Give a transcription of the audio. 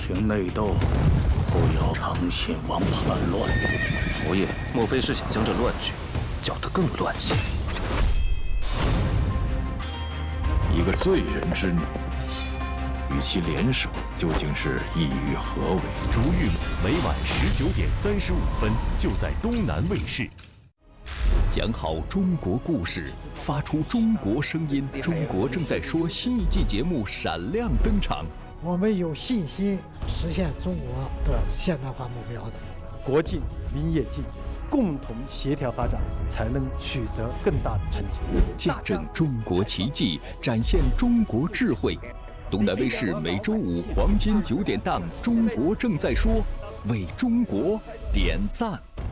停内斗，不要长信王叛乱。 侯爷，莫非是想将这乱局搅得更乱些？ 一个罪人之女，与其联手，究竟是意欲何为？ 逐玉每晚19:35就在东南卫视。讲好中国故事，发出中国声音。中国正在说新一季节目闪亮登场。 我们有信心实现中国的现代化目标的。 国进民也进，共同协调发展，才能取得更大的成绩。 见证中国奇迹，展现中国智慧。东南卫视每周五黄金9点档《中国正在说》，为中国点赞。